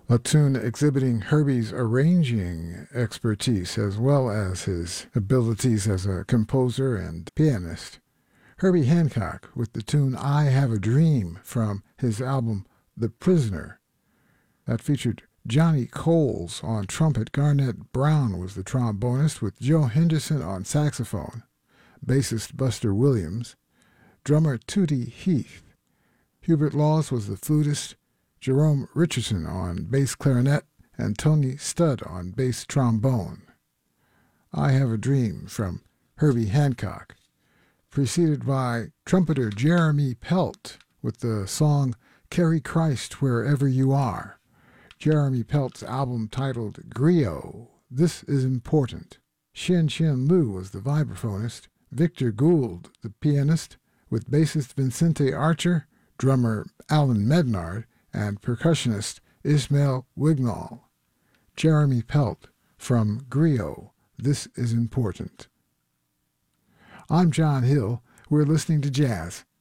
A tune exhibiting Herbie's arranging expertise as well as his abilities as a composer and pianist. Herbie Hancock with the tune I Have a Dream from his album The Prisoner. That featured Johnny Coles on trumpet. Garnett Brown was the trombonist with Joe Henderson on saxophone, bassist Buster Williams, drummer Tootie Heath. Hubert Laws was the flutist, Jerome Richardson on bass clarinet, and Tony Studd on bass trombone. I Have a Dream from Herbie Hancock, preceded by trumpeter Jeremy Pelt with the song Carry Christ Wherever You Are. Jeremy Pelt's album titled Griot, This Is Important. Shin Shin Lu was the vibraphonist, Victor Gould the pianist, with bassist Vincente Archer, drummer Alan Mednard, and percussionist Ismail Wignall. Jeremy Pelt from Griot, This Is Important. I'm John Hill. We're listening to jazz